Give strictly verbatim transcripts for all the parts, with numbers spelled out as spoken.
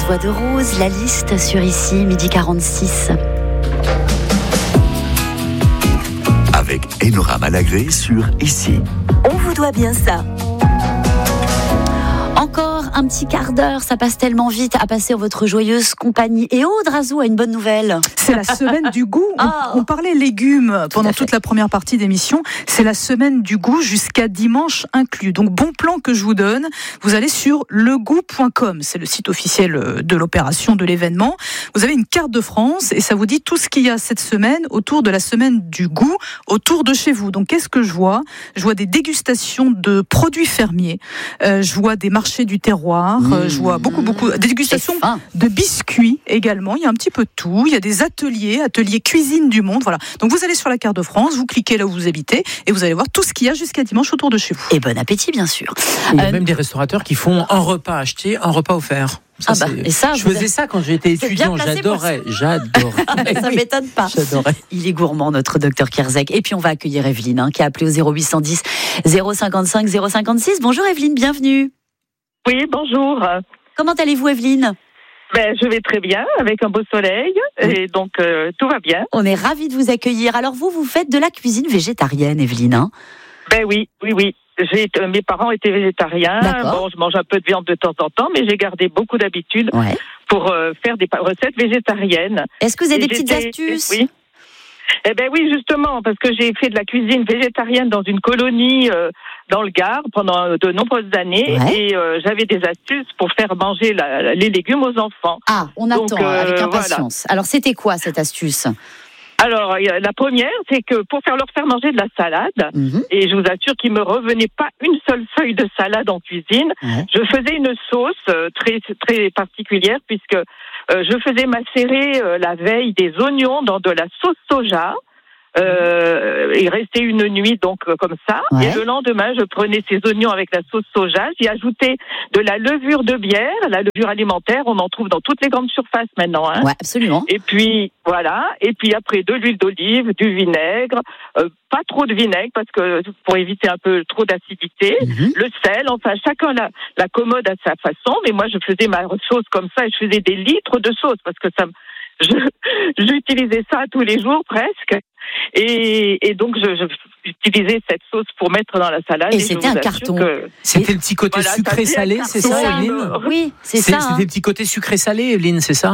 Voix de Rose, la liste sur Ici, midi quarante-six. Avec Enora Malagré sur Ici. On vous doit bien ça. Encore un petit quart d'heure, ça passe tellement vite à passer en votre joyeuse compagnie. Et Aude Razou a une bonne nouvelle. C'est la semaine du goût. On, oh. on parlait légumes pendant toute la première partie d'émission. C'est la semaine du goût jusqu'à dimanche inclus. Donc bon plan que je vous donne. Vous allez sur le goût point com. C'est le site officiel de l'opération, de l'événement. Vous avez une carte de France et ça vous dit tout ce qu'il y a cette semaine autour de la semaine du goût, autour de chez vous. Donc qu'est-ce que je vois ? Je vois des dégustations de produits fermiers. Euh, je vois des marchés du terroir. Mmh. Euh, je vois beaucoup, beaucoup des dégustations de biscuits également. Il y a un petit peu de tout. Il y a des ateliers, ateliers cuisine du monde. Voilà. Donc vous allez sur la carte de France, vous cliquez là où vous habitez et vous allez voir tout ce qu'il y a jusqu'à dimanche autour de chez vous. Et bon appétit, bien sûr. Il y a euh, même des restaurateurs qui font un repas acheté, un repas offert. Ça, ah bah, et ça, je faisais avez... ça quand j'étais étudiant, j'adorais, j'adorais. Ça oui, m'étonne pas. J'adorais. Il est gourmand, notre docteur Kierzek. Et puis on va accueillir Evelyne, hein, qui a appelé au zéro huit cent dix zéro cinquante-cinq zéro cinquante-six. Bonjour Evelyne, bienvenue. Oui, bonjour. Comment allez-vous Evelyne ? Ben, je vais très bien, avec un beau soleil, et donc euh, tout va bien. On est ravis de vous accueillir. Alors vous, vous faites de la cuisine végétarienne, Evelyne, hein ? Ben oui, oui, oui. J'ai, euh, mes parents étaient végétariens. D'accord. Bon, je mange un peu de viande de temps en temps, mais j'ai gardé beaucoup d'habitude ouais. pour euh, faire des recettes végétariennes. Est-ce que vous avez et des petites astuces ? Oui. Eh ben oui, justement, parce que j'ai fait de la cuisine végétarienne dans une colonie euh, dans le Gard pendant de nombreuses années, ouais. et euh, j'avais des astuces pour faire manger la, les légumes aux enfants. Ah, on attend Donc, euh, avec impatience. Voilà. Alors, c'était quoi cette astuce ? Alors, la première, c'est que pour faire leur faire manger de la salade, mmh. et je vous assure qu'il me revenait pas une seule feuille de salade en cuisine, ouais. je faisais une sauce très très particulière puisque euh, je faisais macérer euh, la veille des oignons dans de la sauce soja. Euh, il restait une nuit donc euh, comme ça, ouais. et le lendemain je prenais ces oignons avec la sauce soja, j'y ajoutais de la levure de bière, la levure alimentaire, on en trouve dans toutes les grandes surfaces maintenant, hein. Ouais, absolument. Et puis voilà, et puis après de l'huile d'olive, du vinaigre, euh, pas trop de vinaigre parce que pour éviter un peu trop d'acidité, mm-hmm. le sel, enfin chacun la, la commode à sa façon, mais moi je faisais ma sauce comme ça et je faisais des litres de sauce parce que ça je, j'utilisais ça tous les jours presque. Et, et donc, je, je, j'utilisais cette sauce pour mettre dans la salade. Et, et c'était un carton. Que... C'était le petit côté voilà, sucré-salé, c'est ça, ça, Evelyne ? Oui, c'est, c'est ça. C'était hein. le petit côté sucré-salé, Evelyne, c'est ça ?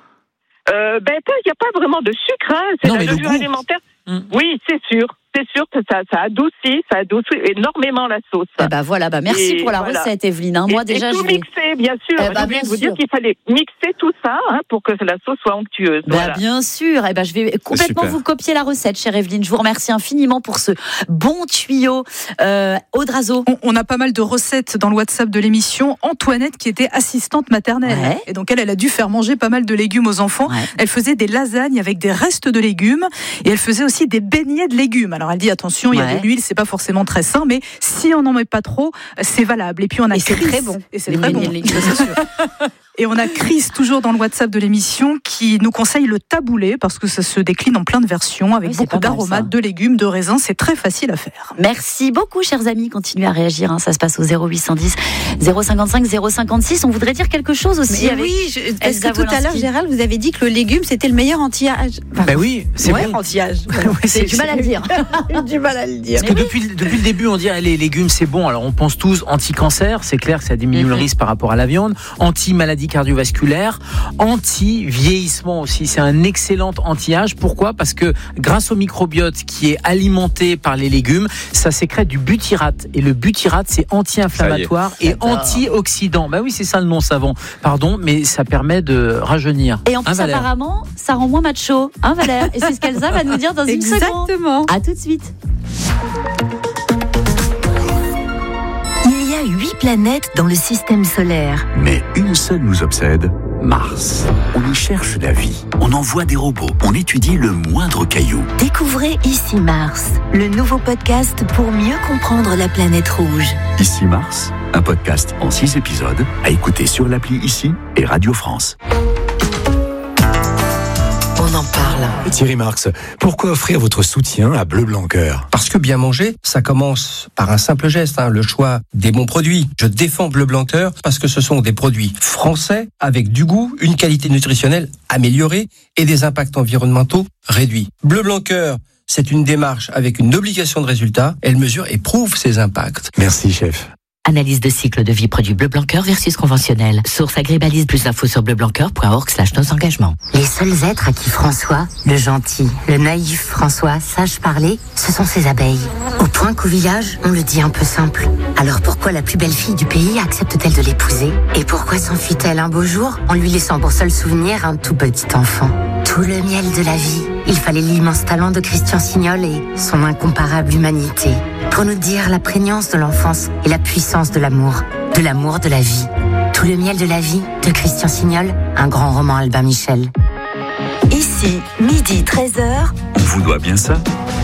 euh, Ben, il n'y a pas vraiment de sucre, hein. C'est non, la levure alimentaire. Mmh. Oui, c'est sûr. C'est sûr que ça, ça adoucit, ça adoucit énormément la sauce. Eh ben voilà, bah merci et pour la voilà. recette, Evelyne. Hein. Moi et, déjà, et tout je vais... mixer, bien sûr. Eh ben, je voulais vous sûr. dire qu'il fallait mixer tout ça hein, pour que la sauce soit onctueuse. Bah, voilà. Bien sûr. Eh ben, je vais complètement vous copier la recette, chère Evelyne. Je vous remercie infiniment pour ce bon tuyau. Euh, Aude Razou. On, on a pas mal de recettes dans le WhatsApp de l'émission. Antoinette, qui était assistante maternelle. Ouais. Et donc, elle, elle a dû faire manger pas mal de légumes aux enfants. Ouais. Elle faisait des lasagnes avec des restes de légumes. Et elle faisait aussi des beignets de légumes. Alors, elle dit, attention, il y a ouais. de l'huile, c'est pas forcément très sain, mais si on n'en met pas trop, c'est valable. Et puis on a et Chris, c'est très bon. Et c'est très bon. C'est sûr. Et on a Chris, toujours dans le WhatsApp de l'émission, qui nous conseille le taboulé, parce que ça se décline en plein de versions, avec oui, beaucoup d'aromates, de légumes, de raisins. C'est très facile à faire. Merci beaucoup, chers amis. Continuez à réagir. Hein. Ça se passe au zéro huit cent dix zéro cinquante-cinq zéro cinquante-six. On voudrait dire quelque chose aussi. Mais oui, je, parce que tout à l'heure, Gérald, vous avez dit que le légume, c'était le meilleur anti-âge. Enfin, ben oui, c'est ouais, bon. anti-âge. Ouais, c'est, c'est du mal à le dire. du mal à le dire. Parce que depuis, depuis le début, on dit les légumes, c'est bon. Alors, on pense tous anti-cancer. C'est clair que ça diminue mm-hmm. le risque par rapport à la viande. Anti-maladie cardiovasculaire. Anti-vieillissement aussi, c'est un excellent anti-âge. Pourquoi ? Parce que grâce au microbiote qui est alimenté par les légumes, ça sécrète du butyrate. Et le butyrate, c'est anti-inflammatoire et antioxydant. Bah oui, c'est ça le nom savant. Pardon, mais ça permet de rajeunir. Et en plus, hein, apparemment, ça rend moins macho. Hein, Valère ? Et c'est ce qu'Elsa va nous dire dans une seconde. Exactement. À tout de suite. Il y a huit planètes dans le système solaire. Mais une seule nous obsède, Mars. On y cherche la vie, on envoie des robots, on étudie le moindre caillou. Découvrez Ici Mars, le nouveau podcast pour mieux comprendre la planète rouge. Ici Mars, un podcast en six épisodes à écouter sur l'appli Ici et Radio France. On on en parle. Thierry Marx, pourquoi offrir votre soutien à Bleu Blanc Cœur ? Parce que bien manger, ça commence par un simple geste, hein, le choix des bons produits. Je défends Bleu Blanc Cœur parce que ce sont des produits français avec du goût, une qualité nutritionnelle améliorée et des impacts environnementaux réduits. Bleu Blanc Cœur, c'est une démarche avec une obligation de résultat. Elle mesure et prouve ses impacts. Merci, chef. Analyse de cycle de vie produit Bleu Blanc Cœur versus conventionnel. Source Agribalise, plus d'infos sur bleublanccœur point org slash nos engagements. Les seuls êtres à qui François, le gentil, le naïf François, sache parler, ce sont ses abeilles. Au point qu'au village, on le dit un peu simple. Alors pourquoi la plus belle fille du pays accepte-t-elle de l'épouser ? Et pourquoi s'enfuit-elle un beau jour en lui laissant pour seul souvenir un tout petit enfant ? Tout le miel de la vie. Il fallait l'immense talent de Christian Signol et son incomparable humanité pour nous dire la prégnance de l'enfance et la puissance de l'amour, de l'amour de la vie. Tout le miel de la vie de Christian Signol, un grand roman Albin Michel. Ici, midi treize heures. On vous doit bien ça.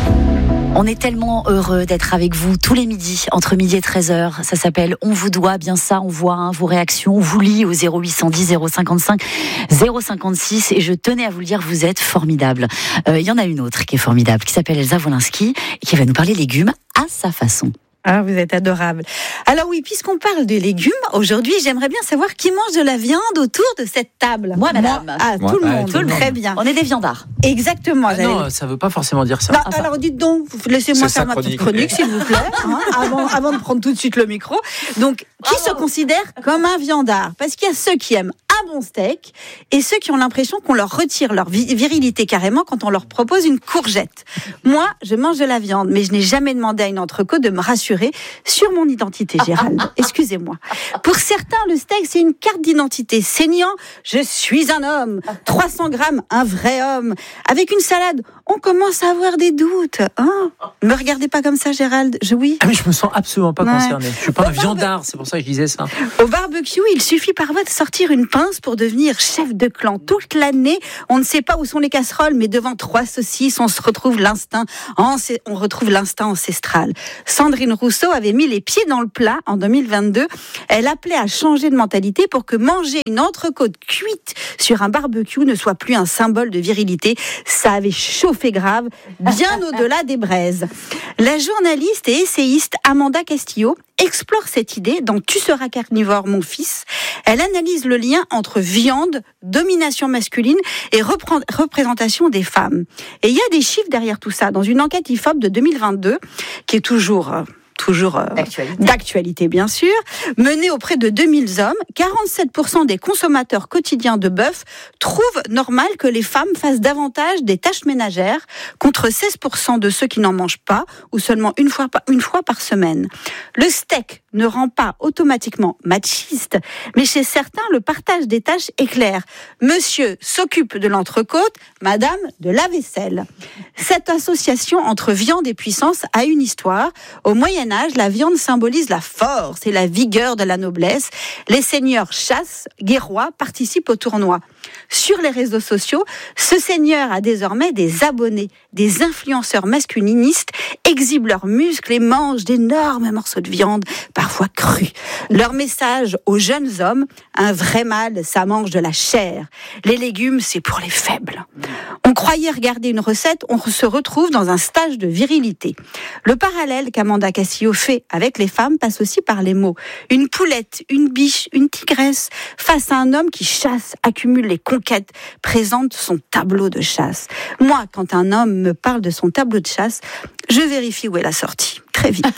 On est tellement heureux d'être avec vous tous les midis, entre midi et treize heures. Ça s'appelle On vous doit bien ça. On voit hein, vos réactions. On vous lit au zéro huit cent dix, zéro cinquante-cinq, zéro cinquante-six. Et je tenais à vous le dire, vous êtes formidables. Il euh, y en a une autre qui est formidable, qui s'appelle Elsa Wolinski, et qui va nous parler légumes à sa façon. Ah, vous êtes adorable. Alors oui, puisqu'on parle de légumes, aujourd'hui, j'aimerais bien savoir qui mange de la viande autour de cette table. Moi, madame. Moi, ah, Moi, tout le ouais, monde. tout le monde. Très bien. On est des viandards. Exactement. Ah non, ça veut pas forcément dire ça. Non, Ah, alors dites donc, laissez-moi C'est faire sa ma petite chronique. chronique, s'il vous plaît, hein, avant, avant de prendre tout de suite le micro. Donc, qui se considère comme un viandard ? Parce qu'il y a ceux qui aiment un bon steak et ceux qui ont l'impression qu'on leur retire leur vi- virilité carrément quand on leur propose une courgette. Moi, je mange de la viande, mais je n'ai jamais demandé à une entrecôte de me rassurer sur mon identité, Gérald. Excusez-moi. Pour certains, le steak, c'est une carte d'identité. Saignant, je suis un homme. trois cents grammes, un vrai homme. Avec une salade, on commence à avoir des doutes. Hein ? Me regardez pas comme ça, Gérald. Je, oui. Ah mais je me sens absolument pas Ouais. concerné. Je suis pas Au un viandard, c'est pour ça que je disais ça. Au barbecue, il suffit parfois de sortir une pince pour devenir chef de clan. Toute l'année, on ne sait pas où sont les casseroles, mais devant trois saucisses, on se retrouve l'instinct, ancé- on retrouve l'instinct ancestral. Sandrine Rousseau avait mis les pieds dans le plat en deux mille vingt-deux. Elle appelait à changer de mentalité pour que manger une entrecôte cuite sur un barbecue ne soit plus un symbole de virilité. Ça avait chauffé grave, bien au-delà des braises. La journaliste et essayiste Amanda Castillo explore cette idée dans Tu seras carnivore, mon fils. Elle analyse le lien entre viande, domination masculine et reprend- représentation des femmes. Et il y a des chiffres derrière tout ça. Dans une enquête I F O P de deux mille vingt-deux, qui est toujours... euh, toujours euh, D'actualité. d'actualité bien sûr, menée auprès de deux mille hommes, quarante-sept pour cent des consommateurs quotidiens de bœuf trouvent normal que les femmes fassent davantage des tâches ménagères, contre seize pour cent de ceux qui n'en mangent pas, ou seulement une fois, par- une fois par semaine. Le steak ne rend pas automatiquement machiste, mais chez certains, le partage des tâches est clair. Monsieur s'occupe de l'entrecôte, madame de la vaisselle. Cette association entre viande et puissance a une histoire. Au Moyen Âge, la viande symbolise la force et la vigueur de la noblesse. Les seigneurs chassent, guerrois participent au tournoi. Sur les réseaux sociaux, ce seigneur a désormais des abonnés, des influenceurs masculinistes exhibent leurs muscles et mangent d'énormes morceaux de viande, parfois crus. Leur message aux jeunes hommes, un vrai mâle, ça mange de la chair. Les légumes, c'est pour les faibles. On croyait regarder une recette, on se retrouve dans un stage de virilité. Le parallèle qu'Amanda Castillo fait avec les femmes passe aussi par les mots. Une poulette, une biche, une tigresse, face à un homme qui chasse, accumule les conquêtes, présente son tableau de chasse. Moi, quand un homme me parle de son tableau de chasse, je vérifie où est la sortie. Très vite.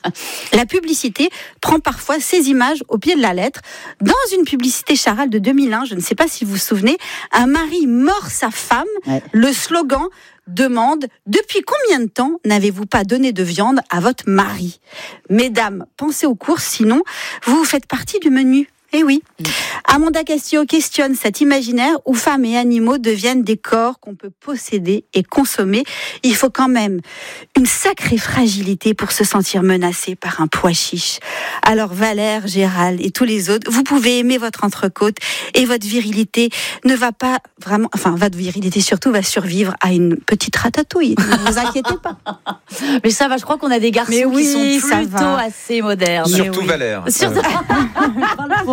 La publicité prend parfois ces images au pied de la lettre. Dans une publicité Charal de deux mille un, je ne sais pas si vous vous souvenez, un mari mord sa femme. Ouais. Le slogan demande « Depuis combien de temps n'avez-vous pas donné de viande à votre mari ?» Mesdames, pensez aux courses, sinon vous faites partie du menu. Eh oui. Mmh. Amanda Castillo questionne cet imaginaire où femmes et animaux deviennent des corps qu'on peut posséder et consommer. Il faut quand même une sacrée fragilité pour se sentir menacé par un pois chiche. Alors Valère, Gérald et tous les autres, vous pouvez aimer votre entrecôte et votre virilité ne va pas vraiment, enfin votre virilité surtout va survivre à une petite ratatouille. Ne vous inquiétez pas. Mais ça va, je crois qu'on a des garçons Mais oui, qui sont ça plutôt va. assez modernes. Surtout oui. Valère. Surtout. pour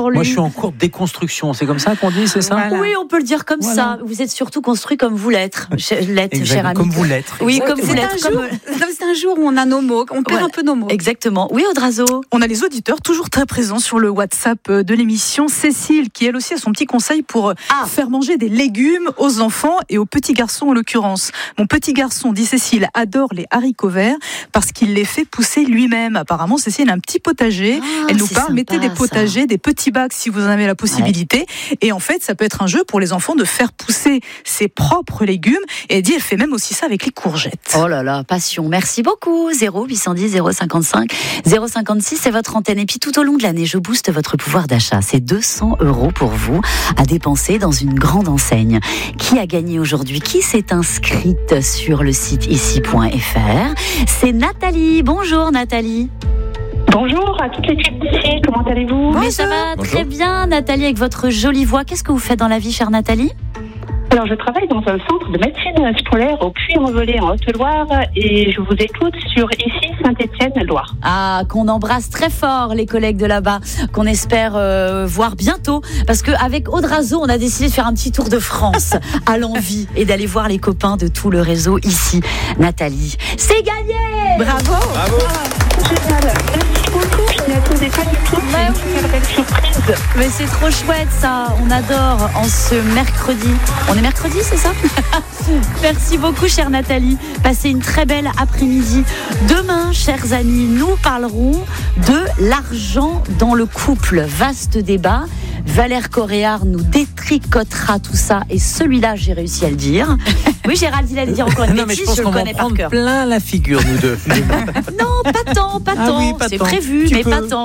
lui. Moi, je suis en cours de déconstruction. C'est comme ça qu'on dit, c'est ça? Voilà. Oui, on peut le dire comme voilà. ça. Vous êtes surtout construit comme vous l'êtes, l'êtes, cher ami. Comme vous l'êtes. Oui, comme vous l'êtes. Comme... C'est un jour où on a nos mots, on perd ouais. un peu nos mots. Exactement. Oui, Audrazo. On a les auditeurs toujours très présents sur le WhatsApp de l'émission. Cécile, qui elle aussi a son petit conseil pour ah. faire manger des légumes aux enfants et aux petits garçons en l'occurrence. Mon petit garçon, dit Cécile, adore les haricots verts parce qu'il les fait pousser lui-même. Apparemment, Cécile a un petit potager. Ah, elle nous parle, sympa, mettez des potagers, ça. des petits bacs si vous en avez la possibilité. Ouais. Et en fait, ça peut être un jeu pour les enfants de faire pousser ses propres légumes. Et elle dit, elle fait même aussi ça avec les courgettes. Oh là là, passion. Merci beaucoup. zéro huit cent dix zéro cinquante-cinq zéro cinquante-six, c'est votre antenne. Et puis tout au long de l'année, je booste votre pouvoir d'achat. C'est deux cents euros pour vous à dépenser dans une grande enseigne. Qui a gagné aujourd'hui? Qui s'est inscrite sur le site ici point f r? C'est Nathalie. Bonjour Nathalie. Bonjour à toutes les filles d'ici, comment allez-vous? Mais ça va Bonjour. Très bien Nathalie, avec votre jolie voix. Qu'est-ce que vous faites dans la vie, chère Nathalie? Alors, je travaille dans un centre de médecine scolaire au Puy-en-Velay en Haute-Loire et je vous écoute sur ici Saint-Étienne-Loire. Ah, qu'on embrasse très fort les collègues de là-bas, qu'on espère euh, voir bientôt, parce qu'avec Audrazo, on a décidé de faire un petit tour de France à l'envie et d'aller voir les copains de tout le réseau ici. Nathalie, c'est gagné! Bravo! Bravo! Ah, génial! Merci beaucoup, je n'y attendais pas du tout, c'est une super belle surprise. Mais c'est trop chouette ça, on adore en ce mercredi. On est mercredi, c'est ça? Merci beaucoup, chère Nathalie. Passez une très belle après-midi. Demain, chers amis, nous parlerons de l'argent dans le couple. Vaste débat. Valère Coréard nous détricotera tout ça. Et celui-là, j'ai réussi à le dire. Oui, Gérald, il allait dire encore une non, mais bêtise, je pense je qu'on le connais va par prendre cœur. Plein la figure, nous deux. Non, pas tant, pas tant. Ah oui, pas c'est tant. prévu, tu mais peux. pas tant.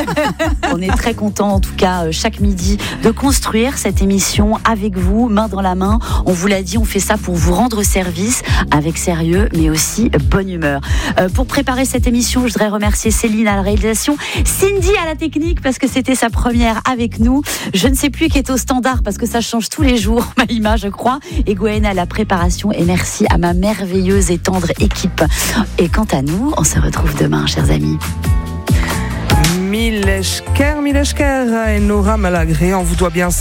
On est très contents, en tout cas, chaque midi, de construire cette émission avec vous, main dans la main. On vous l'a dit, on fait ça pour vous rendre service, avec sérieux, mais aussi bonne humeur. Euh, pour préparer cette émission, je voudrais remercier Céline à la réalisation, Cindy à la technique, parce que c'était sa première avec nous. Je ne sais plus qui est au standard, parce que ça change tous les jours, Maïma, je crois. Et Gwen à la préparation. Et merci à ma merveilleuse et tendre équipe. Et quant à nous, on se retrouve demain, chers amis. Mille esker, mille esker, et Nora Malagré, on vous doit bien